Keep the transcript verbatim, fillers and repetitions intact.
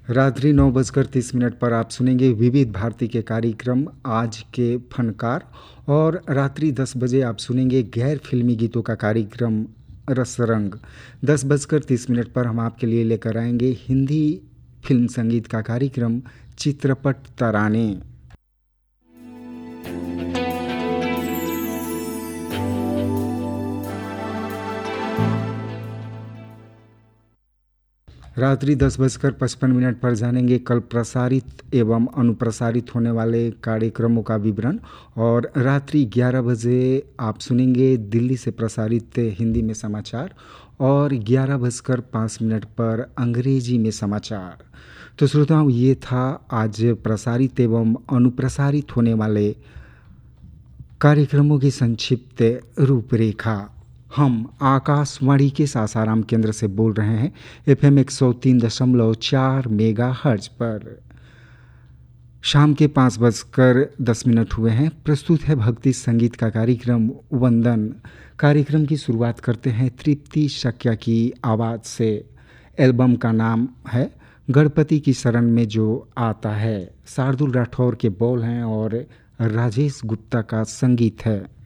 रात्रि नौ बजकर तीस मिनट पर आप सुनेंगे विविध भारती के कार्यक्रम आज के फनकार। और रात्रि दस बजे आप सुनेंगे गैर फिल्मी गीतों का कार्यक्रम रसरंग। दस बजकर तीस मिनट पर हम आपके लिए लेकर आएंगे हिंदी फिल्म संगीत का कार्यक्रम चित्रपट तराने। रात्रि दस बजकर पचपन मिनट पर जानेंगे कल प्रसारित एवं अनुप्रसारित होने वाले कार्यक्रमों का विवरण। और रात्रि ग्यारह बजे आप सुनेंगे दिल्ली से प्रसारित हिंदी में समाचार और ग्यारह बजकर पाँच मिनट पर अंग्रेजी में समाचार। तो श्रोताओं, ये था आज प्रसारित एवं अनुप्रसारित होने वाले कार्यक्रमों की संक्षिप्त रूपरेखा। हम आकाशवाणी के सासाराम केंद्र से बोल रहे हैं एफ एम एक सौ तीन दशमलव चार मेगा हर्ज पर। शाम के पाँच बजकर दस मिनट हुए हैं। प्रस्तुत है भक्ति संगीत का कार्यक्रम वंदन। कार्यक्रम की शुरुआत करते हैं तृप्ति शक्या की आवाज़ से। एल्बम का नाम है गणपति की शरण में जो आता है। शार्दुल राठौर के बोल हैं और राजेश गुप्ता का संगीत है।